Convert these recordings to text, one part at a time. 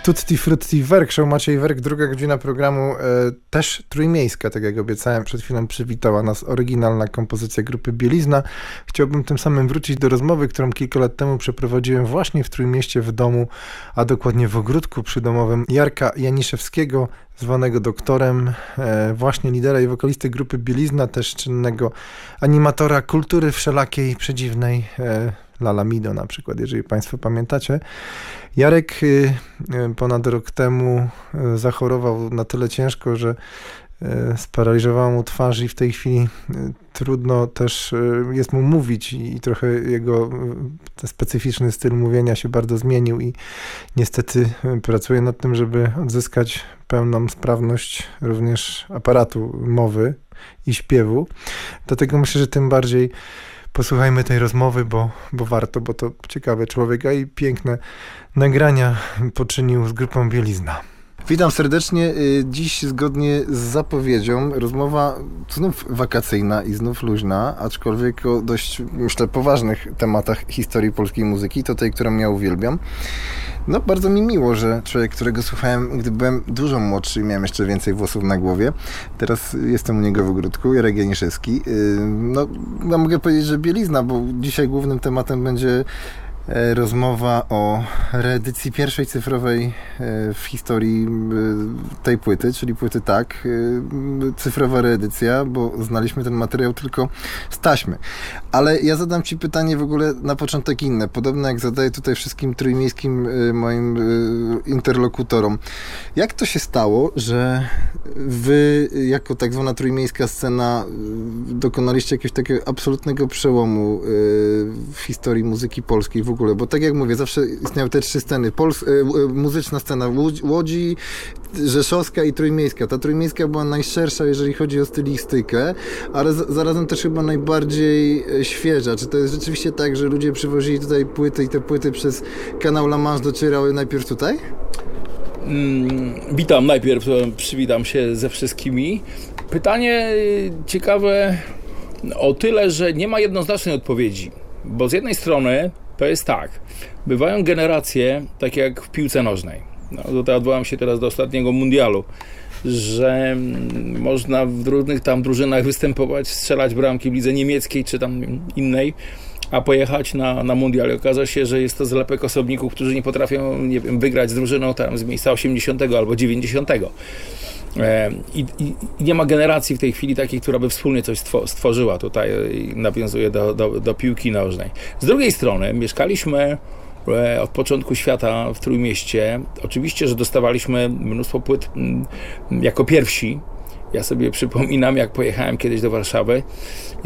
Tutti Frutti Werk, show Maciej Werk, druga godzina programu, też trójmiejska, tak jak obiecałem, przed chwilą przywitała nas oryginalna kompozycja grupy Bielizna. Chciałbym tym samym wrócić do rozmowy, którą kilka lat temu przeprowadziłem właśnie w Trójmieście w domu, a dokładnie w ogródku przydomowym Jarka Janiszewskiego, zwanego doktorem, właśnie lidera i wokalisty grupy Bielizna, też czynnego animatora kultury wszelakiej, przedziwnej, Lalamido na przykład, jeżeli Państwo pamiętacie. Jarek ponad rok temu zachorował na tyle ciężko, że sparaliżowała mu twarz i w tej chwili trudno też jest mu mówić i trochę jego specyficzny styl mówienia się bardzo zmienił i niestety pracuje nad tym, żeby odzyskać pełną sprawność również aparatu mowy i śpiewu. Dlatego myślę, że tym bardziej posłuchajmy tej rozmowy, bo warto, bo to ciekawy człowiek, a i piękne nagrania poczynił z grupą Bielizna. Witam serdecznie. Dziś zgodnie z zapowiedzią rozmowa znów wakacyjna i znów luźna, aczkolwiek o dość, myślę, poważnych tematach historii polskiej muzyki, to tej, którą ja uwielbiam. No, bardzo mi miło, że człowiek, którego słuchałem, gdy byłem dużo młodszy i miałem jeszcze więcej włosów na głowie, teraz jestem u niego w ogródku, Jarek Janiszewski. No, ja mogę powiedzieć, że Bielizna, bo dzisiaj głównym tematem będzie rozmowa o reedycji pierwszej cyfrowej w historii tej płyty, czyli płyty Tak, cyfrowa reedycja, bo znaliśmy ten materiał tylko z taśmy. Ale ja zadam Ci pytanie w ogóle na początek inne, podobne jak zadaję tutaj wszystkim trójmiejskim moim interlokutorom. Jak to się stało, że Wy jako tak zwana trójmiejska scena dokonaliście jakiegoś takiego absolutnego przełomu w historii muzyki polskiej w ogóle, bo tak jak mówię, zawsze istniały te trzy sceny. Muzyczna scena Łodzi, rzeszowska i trójmiejska. Ta trójmiejska była najszersza, jeżeli chodzi o stylistykę, ale zarazem też chyba najbardziej świeża. Czy to jest rzeczywiście tak, że ludzie przywozili tutaj płyty i te płyty przez kanał La Manche docierały najpierw tutaj? Witam, najpierw przywitam się ze wszystkimi. Pytanie ciekawe o tyle, że nie ma jednoznacznej odpowiedzi, bo z jednej strony to jest tak, bywają generacje, tak jak w piłce nożnej. No, tutaj odwołam się teraz do ostatniego mundialu, że można w różnych tam drużynach występować, strzelać bramki w lidze niemieckiej czy tam innej, a pojechać na mundial i okaże się, że jest to zlepek osobników, którzy nie potrafią, nie wiem, wygrać z drużyną tam z miejsca 80 albo 90. I nie ma generacji w tej chwili takiej, która by wspólnie coś stworzyła. Tutaj nawiązuje do piłki nożnej. Z drugiej strony mieszkaliśmy od początku świata w Trójmieście. Oczywiście, że dostawaliśmy mnóstwo płyt jako pierwsi. Ja sobie przypominam, jak pojechałem kiedyś do Warszawy i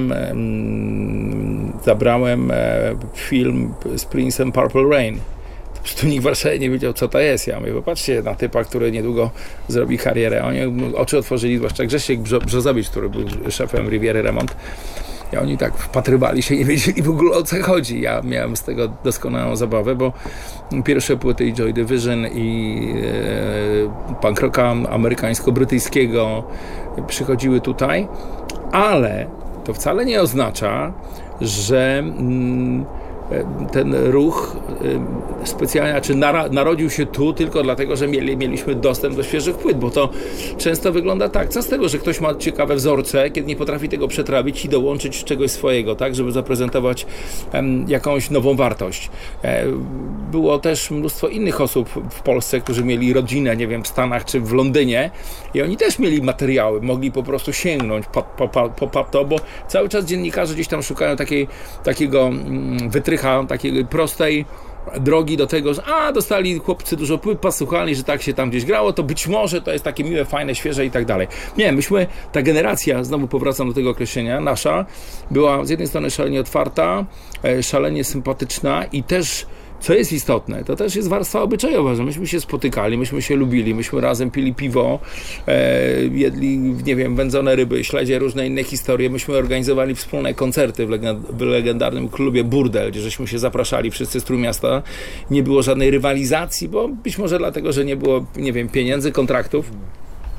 zabrałem film z Prince'em Purple Rain. Po prostu nikt w Warszawie nie wiedział, co to jest. Ja mówię, popatrzcie na typa, który niedługo zrobi karierę. Oni oczy otworzyli, zwłaszcza Grzesiek Brzozowicz, który był szefem Riviery Remont. I oni tak wpatrywali się, nie wiedzieli w ogóle, o co chodzi. Ja miałem z tego doskonałą zabawę, bo pierwsze płyty i Joy Division i punk rocka amerykańsko-brytyjskiego przychodziły tutaj, ale to wcale nie oznacza, że ten ruch specjalnie, czy narodził się tu tylko dlatego, że mieliśmy dostęp do świeżych płyt, bo to często wygląda tak. Co z tego, że ktoś ma ciekawe wzorce, kiedy nie potrafi tego przetrawić i dołączyć czegoś swojego, tak, żeby zaprezentować jakąś nową wartość. Było też mnóstwo innych osób w Polsce, którzy mieli rodzinę, nie wiem, w Stanach czy w Londynie i oni też mieli materiały, mogli po prostu sięgnąć po to, bo cały czas dziennikarze gdzieś tam szukają takiego wytrycha, takiej prostej drogi do tego, że dostali chłopcy dużo płyt, posłuchali, że tak się tam gdzieś grało, to być może to jest takie miłe, fajne, świeże i tak dalej. Nie, ta generacja, znowu powracam do tego określenia, nasza, była z jednej strony szalenie otwarta, szalenie sympatyczna i też, co jest istotne, to też jest warstwa obyczajowa, że myśmy się spotykali, myśmy się lubili, myśmy razem pili piwo, jedli, nie wiem, wędzone ryby, śledzie, różne inne historie. Myśmy organizowali wspólne koncerty w legendarnym klubie Burdel, gdzie żeśmy się zapraszali wszyscy z Trójmiasta. Nie było żadnej rywalizacji, bo być może dlatego, że nie było, nie wiem, pieniędzy, kontraktów.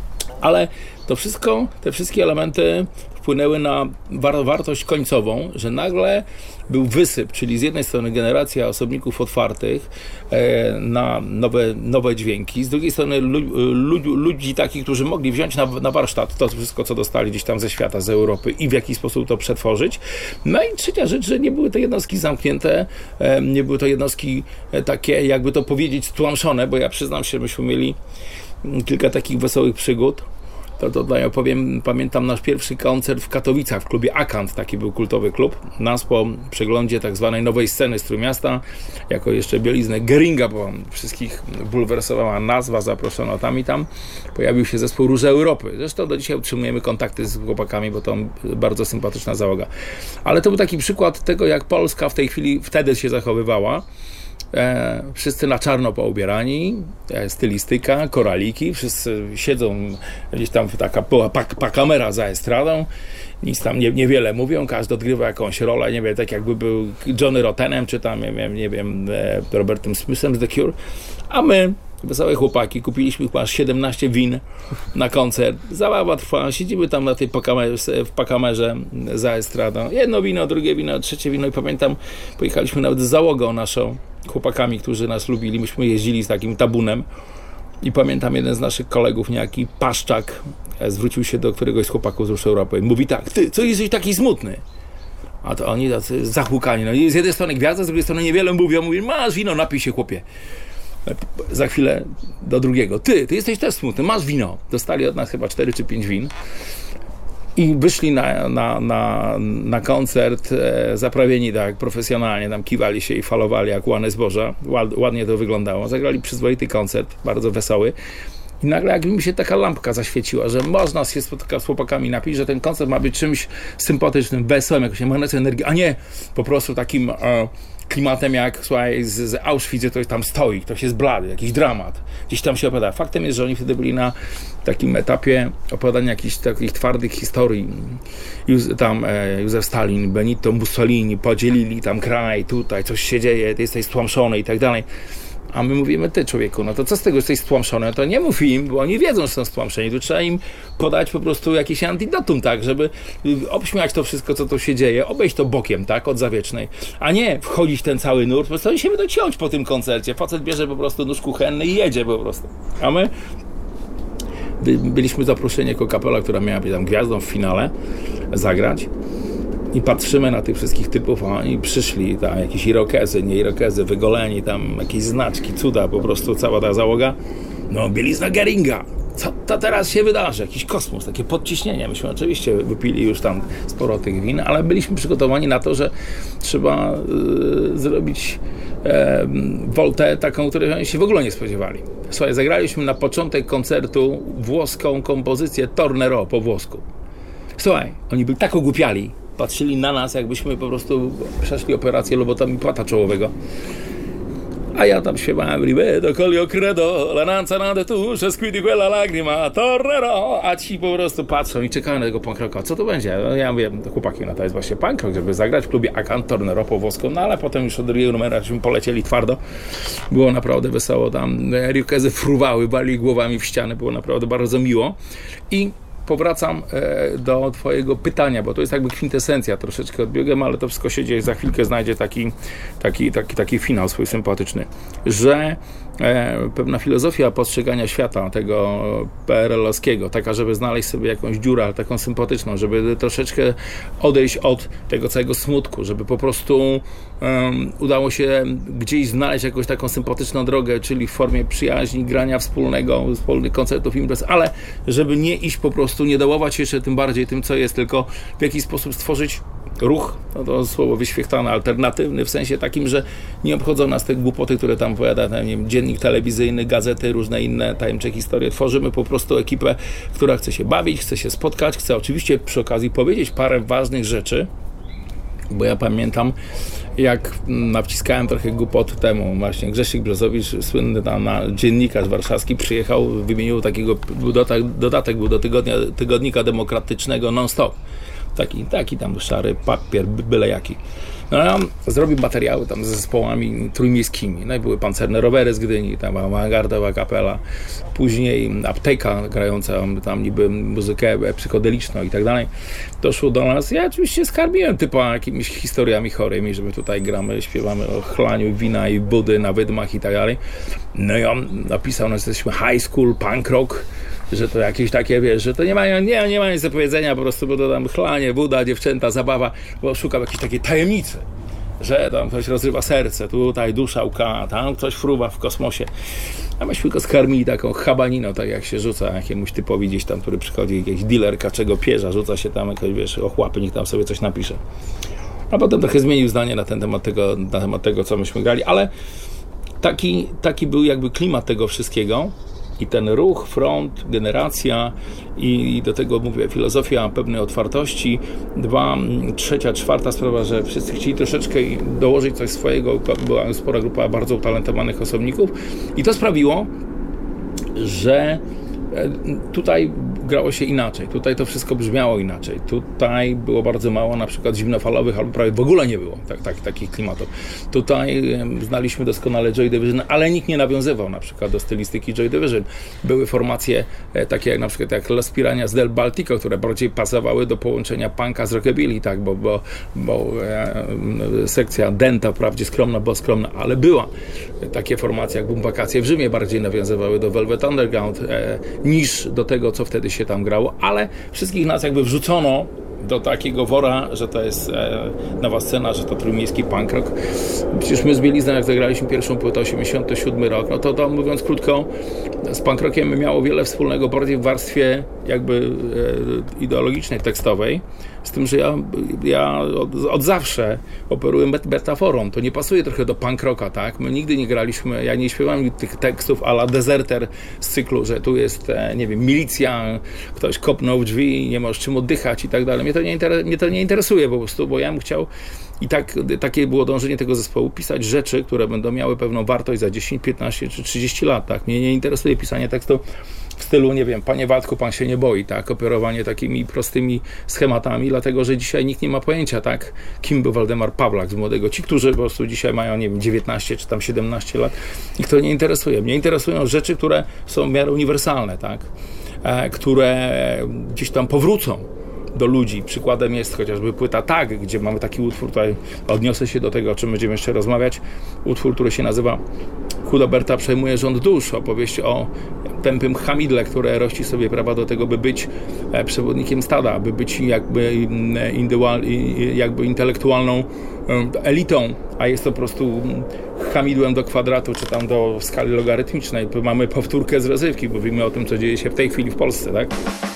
Ale te wszystkie elementy wpłynęły na wartość końcową, że nagle był wysyp, czyli z jednej strony generacja osobników otwartych na nowe dźwięki, z drugiej strony ludzi takich, którzy mogli wziąć na warsztat to wszystko, co dostali gdzieś tam ze świata, z Europy i w jakiś sposób to przetworzyć. No i trzecia rzecz, że nie były to jednostki zamknięte, nie były to jednostki takie, jakby to powiedzieć, stłamszone, bo ja przyznam się, myśmy mieli kilka takich wesołych przygód. To ja powiem, pamiętam nasz pierwszy koncert w Katowicach, w klubie Akant, taki był kultowy klub. Nas po przeglądzie tak zwanej nowej sceny z Trójmiasta, jako jeszcze bieliznę Geringa, bo wszystkich bulwersowała nazwa, zaproszono tam i tam. Pojawił się zespół Róże Europy. Zresztą do dzisiaj utrzymujemy kontakty z chłopakami, bo to bardzo sympatyczna załoga. Ale to był taki przykład tego, jak Polska w tej chwili, wtedy się zachowywała. Wszyscy na czarno poubierani, stylistyka, koraliki, wszyscy siedzą gdzieś tam, taka kamera za estradą, nic tam niewiele mówią, każdy odgrywa jakąś rolę, nie wiem, tak jakby był Johnny Rottenem, czy tam, nie wiem, Robertem Smithem z The Cure, a my, wesołe chłopaki, kupiliśmy chyba 17 win na koncert, zabawa trwa, siedzimy tam na tej pakamerze za estradą, jedno wino, drugie wino, trzecie wino i pamiętam, pojechaliśmy nawet z załogą naszą, chłopakami, którzy nas lubili, myśmy jeździli z takim tabunem i pamiętam, jeden z naszych kolegów, niejaki Paszczak, zwrócił się do któregoś z chłopaków z Ruszy Europy i mówi tak: ty, co jesteś taki smutny? A to oni tacy zahłukani, no i z jednej strony gwiazda, z drugiej strony niewiele mówią, mówi: masz wino, napij się, chłopie. Za chwilę do drugiego: ty jesteś też smutny, masz wino. Dostali od nas chyba 4 czy 5 win. I wyszli na koncert zaprawieni tak profesjonalnie, tam kiwali się i falowali jak łany zboża. Ładnie to wyglądało. Zagrali przyzwoity koncert, bardzo wesoły. I nagle jakby mi się taka lampka zaświeciła, że można się spotkać z chłopakami napić, że ten koncert ma być czymś sympatycznym, wesołym, jakąś emanacją energii, a nie po prostu takim klimatem jak, słuchaj, z Auschwitz, gdzie ktoś tam stoi, ktoś jest blady, jakiś dramat, gdzieś tam się opowiada. Faktem jest, że oni wtedy byli na takim etapie opowiadania jakichś takich twardych historii. Józef Stalin, Benito Mussolini podzielili tam kraj, tutaj coś się dzieje, ty jesteś stłamszony i tak dalej. A my mówimy: ty, człowieku, no to co z tego, że jesteś stłamszony? No to nie mów im, bo oni wiedzą, że są stłamszeni. Tu trzeba im podać po prostu jakieś antidotum, tak, żeby obśmiać to wszystko, co tu się dzieje, obejść to bokiem, tak, od zawiecznej, a nie wchodzić w ten cały nurt, po prostu oni się będą ciąć po tym koncercie. Facet bierze po prostu nóż kuchenny i jedzie po prostu. A my byliśmy zaproszeni jako kapela, która miała być tam gwiazdą w finale zagrać. I patrzymy na tych wszystkich typów, a oni przyszli, tam jakieś irokezy, nie irokezy, wygoleni, tam jakieś znaczki, cuda, po prostu cała ta załoga. No, bielizna Geringa. Co to teraz się wydarzy? Jakiś kosmos, takie podciśnienie. Myśmy oczywiście wypili już tam sporo tych win, ale byliśmy przygotowani na to, że trzeba zrobić woltę taką, której oni się w ogóle nie spodziewali. Słuchaj, zagraliśmy na początek koncertu włoską kompozycję Tornero po włosku. Słuchaj, oni byli tak ogłupiali, patrzyli na nas, jakbyśmy po prostu przeszli operację lobotomii płata czołowego. A ja tam śpiewałem: rivedo colio credo, la nanza nade tu, che squidi quella lagrima, tornero. A ci po prostu patrzą i czekają na tego punk rocka. Co to będzie? No ja mówię: chłopaki, no to jest właśnie punk rock, żeby zagrać w klubie Akant, Tornero po włosku. No ale potem już od drugiego numera żeśmy polecieli twardo. Było naprawdę wesoło tam. Riokezy fruwały, bali głowami w ściany. Było naprawdę bardzo miło. I powracam do twojego pytania, bo to jest jakby kwintesencja, troszeczkę odbiegiem, ale to wszystko się dzieje, za chwilkę znajdzie taki finał swój sympatyczny, że pewna filozofia postrzegania świata tego PRL-owskiego, taka, żeby znaleźć sobie jakąś dziurę, ale taką sympatyczną, żeby troszeczkę odejść od tego całego smutku, żeby po prostu udało się gdzieś znaleźć jakąś taką sympatyczną drogę, czyli w formie przyjaźni, grania wspólnych koncertów, imprez, ale żeby nie iść po prostu, nie dołować jeszcze tym bardziej tym, co jest, tylko w jakiś sposób stworzyć ruch, no to słowo wyświechtane, alternatywny, w sensie takim, że nie obchodzą nas te głupoty, które tam powiada, nie wiem, dziennik telewizyjny, gazety, różne inne tajemnicze historie. Tworzymy po prostu ekipę, która chce się bawić, chce się spotkać, chce oczywiście przy okazji powiedzieć parę ważnych rzeczy, bo ja pamiętam, jak nawciskałem trochę głupot temu, właśnie Grzesiek Brzozowicz, słynny tam dziennikarz warszawski, przyjechał, wymienił takiego, dodatek był do tygodnika demokratycznego non-stop. Taki tam szary papier, byle jaki. No ja zrobił materiały tam ze zespołami trójmiejskimi. No i były pancerne rowery z Gdyni, tam awangardowa kapela, później apteka grająca tam niby muzykę psychodeliczną i tak dalej. Doszło do nas. Ja oczywiście skarbiłem typa jakimiś historiami chorymi, że my tutaj gramy, śpiewamy o chlaniu wina i budy na wydmach i tak dalej. No i on napisał, że jesteśmy high school punk rock, że to jakieś takie, wiesz, że to nie ma nic do powiedzenia, po prostu, bo to tam chlanie, buda, dziewczęta, zabawa, bo szukał jakiejś takiej tajemnicy, że tam ktoś rozrywa serce, tutaj dusza łka, tam ktoś fruwa w kosmosie. A myśmy go skarmili taką chabaniną, tak jak się rzuca jakiemuś typowi gdzieś tam, który przychodzi, jakiś dealer kaczego pierza, rzuca się tam jakoś, wiesz, ochłapy, niech tam sobie coś napisze. A potem trochę zmienił zdanie na temat tego, co myśmy grali, ale taki był jakby klimat tego wszystkiego. I ten ruch, front, generacja i do tego mówię filozofia pewnej otwartości. Trzecia, czwarta sprawa, że wszyscy chcieli troszeczkę dołożyć coś swojego. Była spora grupa bardzo utalentowanych osobników i to sprawiło, że tutaj grało się inaczej, tutaj to wszystko brzmiało inaczej, tutaj było bardzo mało na przykład zimnofalowych, albo prawie w ogóle nie było takich klimatów. Tutaj znaliśmy doskonale Joy Division, ale nikt nie nawiązywał na przykład do stylistyki Joy Division. Były formacje takie jak na przykład jak Los Piranhas del Baltico, które bardziej pasowały do połączenia punka z rockabilly, tak, bo sekcja Denta, wprawdzie skromna, ale była. Takie formacje jak Bumbakacje w Rzymie bardziej nawiązywały do Velvet Underground niż do tego, co wtedy się tam grało, ale wszystkich nas jakby wrzucono do takiego wora, że to jest nowa scena, że to trójmiejski punk rock. Przecież my z Bielizną, jak zagraliśmy pierwszą płytę, 87 rok, no to mówiąc krótko, z punk rockiem miało wiele wspólnego, bardziej w warstwie jakby ideologicznej, tekstowej, z tym, że ja od zawsze operuję metaforą. To nie pasuje trochę do punk rocka, tak? My nigdy nie graliśmy, ja nie śpiewałem tych tekstów a la Deserter z cyklu, że tu jest, nie wiem, milicja, ktoś kopnął w drzwi, nie możesz czym oddychać i tak dalej. Mnie to nie interesuje po prostu, bo ja bym chciał i takie było dążenie tego zespołu, pisać rzeczy, które będą miały pewną wartość za 10, 15 czy 30 lat, tak? Mnie nie interesuje pisanie tekstu w stylu, nie wiem, panie Waldku, pan się nie boi, tak? Operowanie takimi prostymi schematami, dlatego, że dzisiaj nikt nie ma pojęcia, tak? Kim był Waldemar Pawlak z Młodego. Ci, którzy po prostu dzisiaj mają, nie wiem, 19 czy tam 17 lat, ich to nie interesuje. Mnie interesują rzeczy, które są w miarę uniwersalne, tak? Które gdzieś tam powrócą do ludzi. Przykładem jest chociażby płyta Tak, gdzie mamy taki utwór, tutaj odniosę się do tego, o czym będziemy jeszcze rozmawiać. Utwór, który się nazywa Hudoberta przejmuje rząd dusz. Opowieść o tępym hamidle, które rości sobie prawa do tego, by być przewodnikiem stada, by być jakby intelektualną elitą, a jest to po prostu hamidłem do kwadratu, czy tam do skali logarytmicznej. Mamy powtórkę z rozrywki, mówimy o tym, co dzieje się w tej chwili w Polsce, tak?